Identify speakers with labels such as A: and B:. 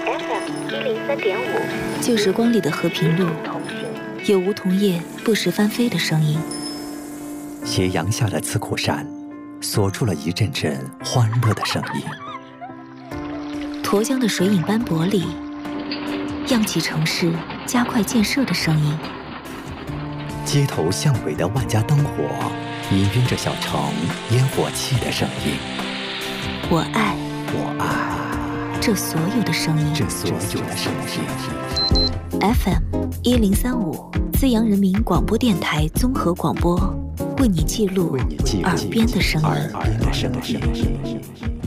A: FM103.5，
B: 旧时光里的和平路，有梧桐叶不时翻飞的声音。
C: 斜阳下的刺库山，锁住了一阵阵欢乐的声音。
B: 沱江的水影斑驳里，漾起城市加快建设的声音。
C: 街头巷尾的万家灯火，氤氲着小城烟火气的声音。
B: 我爱这所有的声音。FM1035，资阳人民广播电台综合广播，为你记录耳边的声音。